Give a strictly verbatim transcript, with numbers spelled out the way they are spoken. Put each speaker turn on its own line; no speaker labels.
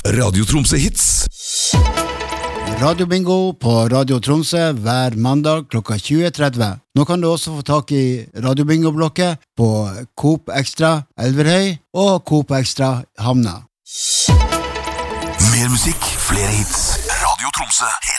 Radio Tromsø Hits.
Radio Bingo på Radio Tromsø hver mandag klokka tjue tretti. Nå kan du også få tak i Radio Bingo-blokket på Coop Extra Elverhøy og Coop Extra Hamna.
Mer musikk, flere hits. Radio Tromsø Hits.